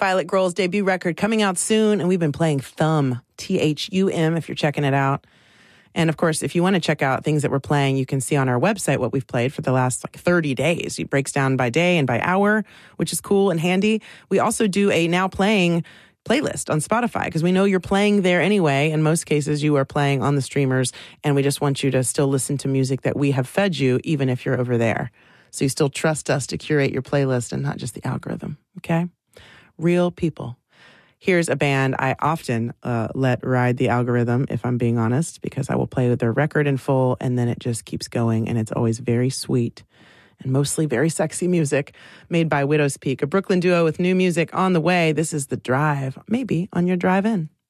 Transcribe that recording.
Violet Grohl's debut record coming out soon, and we've been playing Thumb, Thum, if you're checking it out. And of course, if you want to check out things that we're playing, you can see on our website what we've played for the last 30 days. It breaks down by day and by hour, which is cool and handy. We also do a now playing playlist on Spotify because we know you're playing there anyway. In most cases, you are playing on the streamers, and we just want you to still listen to music that we have fed you, even if you're over there. So you still trust us to curate your playlist and not just the algorithm, okay? Real people. Here's a band I often let ride the algorithm, if I'm being honest, because I will play their record in full, and then it just keeps going, and it's always very sweet and mostly very sexy music made by Widow's Peak, a Brooklyn duo with new music on the way. This is The Drive, maybe on your drive-in.